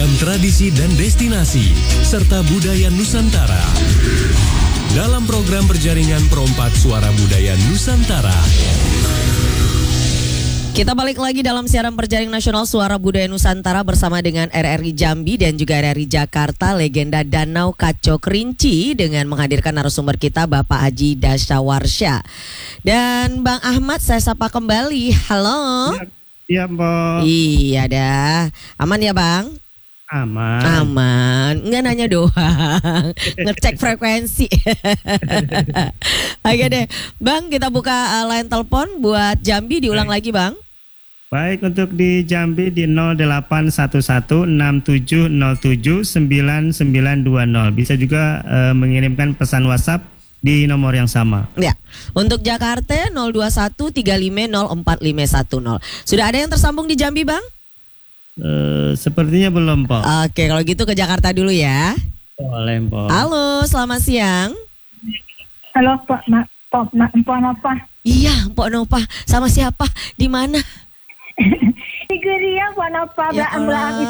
beragam tradisi dan destinasi, serta budaya Nusantara. Dalam program berjaringan Perompak Suara Budaya Nusantara. Kita balik lagi dalam siaran Perjaring Nasional Suara Budaya Nusantara bersama dengan RRI Jambi dan juga RRI Jakarta, legenda Danau Kaco Kerinci, dengan menghadirkan narasumber kita Bapak Haji Dasyawarsya. Dan Bang Ahmad saya sapa kembali. Halo. Iya, Mbak. Iya dah. Aman ya Bang? Aman. Enggak nanya doang. Ngecek frekuensi. Oke deh. Bang, kita buka line telepon buat Jambi, diulang lagi Bang. Baik, untuk di Jambi di 081167079920. Bisa juga mengirimkan pesan WhatsApp di nomor yang sama. Ya. Untuk Jakarta 02135045110. Sudah ada yang tersambung di Jambi Bang? Sepertinya belum, Pak. Oke, kalau gitu ke Jakarta dulu ya. Boleh, Pak. Halo, selamat siang. Halo, Pak Nova. Iya, Mpok Nova. Sama siapa? Di mana? Di Geria, Pak Nova. Ya Allah.